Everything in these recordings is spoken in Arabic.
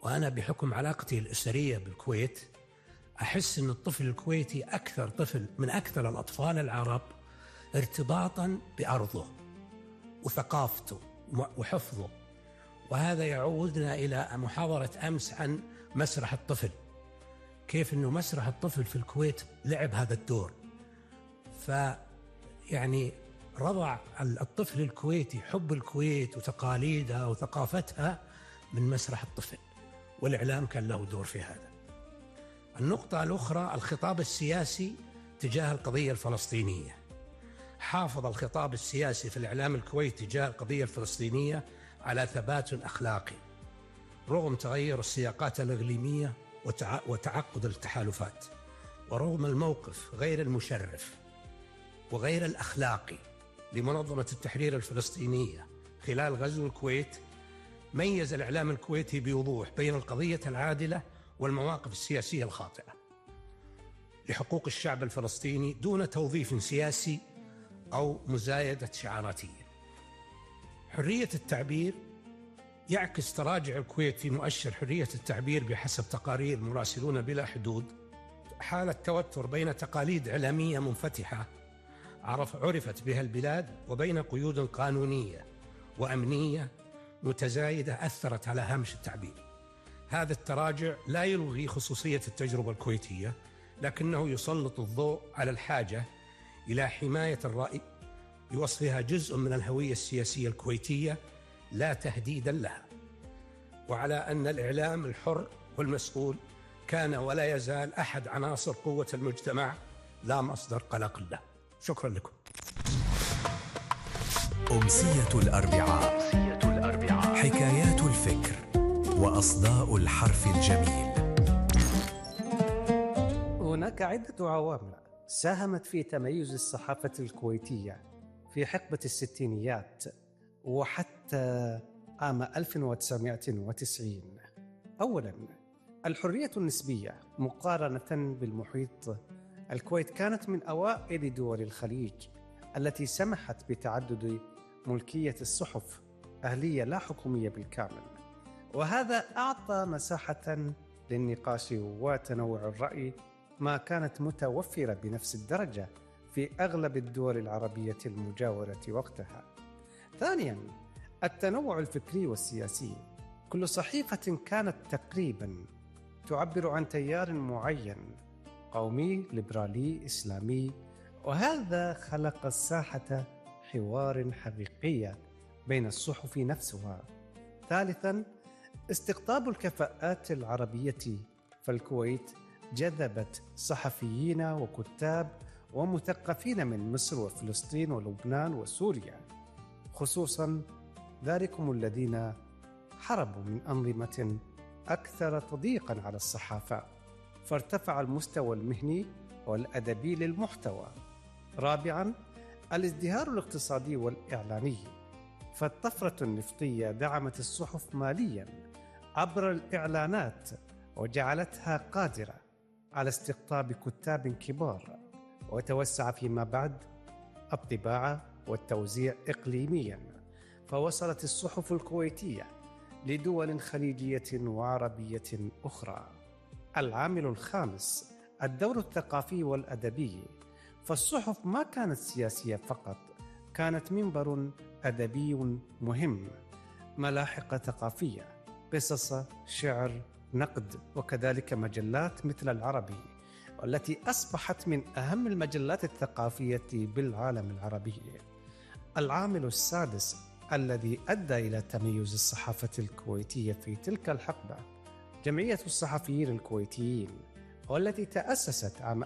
وأنا بحكم علاقتي الأسرية بالكويت أحس أن الطفل الكويتي أكثر طفل من أكثر الأطفال العرب ارتباطاً بأرضه وثقافته وحفظه. وهذا يعودنا إلى محاضرة أمس عن مسرح الطفل، كيف أنه مسرح الطفل في الكويت لعب هذا الدور. فيعني رضع الطفل الكويتي حب الكويت وتقاليدها وثقافتها من مسرح الطفل، والإعلام كان له دور في هذا. النقطة الأخرى الخطاب السياسي تجاه القضية الفلسطينية. حافظ الخطاب السياسي في الإعلام الكويتي تجاه القضية الفلسطينية على ثبات أخلاقي رغم تغير السياقات الإقليمية وتعقد التحالفات، ورغم الموقف غير المشرف وغير الأخلاقي لمنظمة التحرير الفلسطينية خلال غزو الكويت. ميز الإعلام الكويتي بوضوح بين القضية العادلة والمواقف السياسية الخاطئة لحقوق الشعب الفلسطيني دون توظيف سياسي أو مزايدة شعاراتية. حرية التعبير يعكس تراجع الكويت في مؤشر حرية التعبير بحسب تقارير مراسلون بلا حدود حالة توتر بين تقاليد إعلامية منفتحة عرفت بها البلاد وبين قيود قانونية وأمنية متزايدة أثرت على هامش التعبير. هذا التراجع لا يلغي خصوصية التجربة الكويتية، لكنه يسلط الضوء على الحاجة إلى حماية الرأي بوصفها جزء من الهوية السياسية الكويتية لا تهديدا لها، وعلى أن الإعلام الحر والمسؤول كان ولا يزال أحد عناصر قوة المجتمع لا مصدر قلق له. شكرا لكم. أمسية الأربعاء، حكايات الفكر وأصداء الحرف الجميل. هناك عدة عوامل ساهمت في تميز الصحافة الكويتية في حقبة الستينيات وحتى عام 1990. أولاً، الحرية النسبية مقارنة بالمحيط. الكويت كانت من أوائل دول الخليج التي سمحت بتعدد ملكية الصحف أهلية لا حكومية بالكامل، وهذا أعطى مساحة للنقاش وتنوع الرأي ما كانت متوفرة بنفس الدرجة في أغلب الدول العربية المجاورة وقتها. ثانياً، التنوع الفكري والسياسي. كل صحيفة كانت تقريباً تعبر عن تيار معين، قومي، ليبرالي، إسلامي، وهذا خلق الساحة حوار حقيقية بين الصحف نفسها. ثالثاً، استقطاب الكفاءات العربية. فالكويت جذبت صحفيين وكتاب ومثقفين من مصر وفلسطين ولبنان وسوريا، خصوصاً ذلكم الذين حربوا من أنظمة أكثر تضييقاً على الصحافة، فارتفع المستوى المهني والأدبي للمحتوى. رابعاً، الازدهار الاقتصادي والإعلامي. فالطفرة النفطية دعمت الصحف مالياً عبر الإعلانات وجعلتها قادرة على استقطاب كتاب كبار، وتوسع فيما بعد الطباعة والتوزيع إقليمياً، فوصلت الصحف الكويتية لدول خليجية وعربية أخرى. العامل الخامس، الدور الثقافي والأدبي. فالصحف ما كانت سياسية فقط، كانت منبر أدبي مهم، ملاحق ثقافية، قصص، شعر، نقد، وكذلك مجلات مثل العربي، والتي أصبحت من أهم المجلات الثقافية بالعالم العربي. العامل السادس الذي أدى إلى تميز الصحافة الكويتية في تلك الحقبة، جمعية الصحفيين الكويتيين، والتي تأسست عام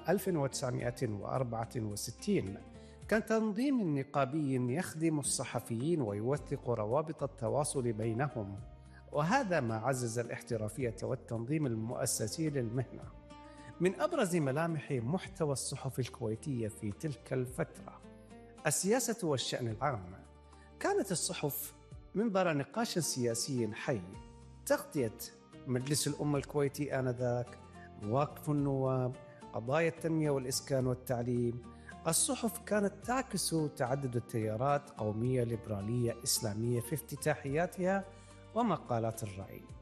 1964 كتنظيم نقابي يخدم الصحفيين ويوثق روابط التواصل بينهم، وهذا ما عزز الاحترافية والتنظيم المؤسسي للمهنة. من أبرز ملامح محتوى الصحف الكويتية في تلك الفترة السياسة والشأن العام. كانت الصحف منبر نقاش سياسي حي، تغطية مجلس الأمة الكويتي آنذاك، مواقف النواب، قضايا التنمية والإسكان والتعليم. الصحف كانت تعكس تعدد التيارات، قومية، ليبرالية، إسلامية، في افتتاحياتها ومقالات الرأي.